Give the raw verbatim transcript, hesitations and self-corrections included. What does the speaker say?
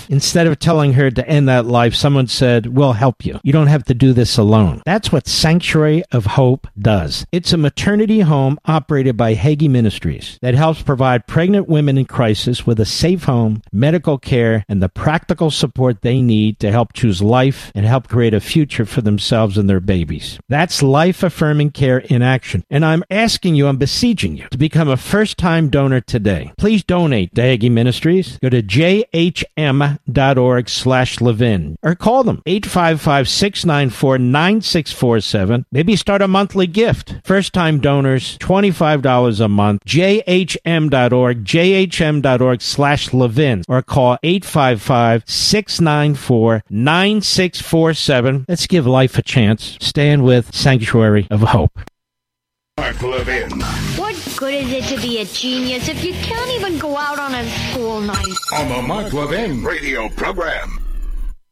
Instead of telling her to end that life, someone said, we'll help you. You don't have to do this alone. That's what Sanctuary of Hope does. It's a maternity home operated by Hagee Ministries that helps provide pregnant women in crisis with a safe home, medical care, and the practical support they need to help choose life and help create a future for themselves and their babies. That's life-affirming care in action. And I'm asking you, I'm beseeching you, to become a first-time donor today. Please donate to Hagee Ministries. Go to jhm.org slash Levin or call them eight five five, six nine four, nine six four seven. Maybe start a monthly gift. First-time donors, twenty-five dollars a month. jhm.org, jhm.org slash Levin or call eight five five, six nine four, nine six four seven. Let's give life a chance. Stand with Sanctuary of Hope. Mark Levin. What good is it to be a genius if you can't even go out on a school night? On the Mark Levin radio program.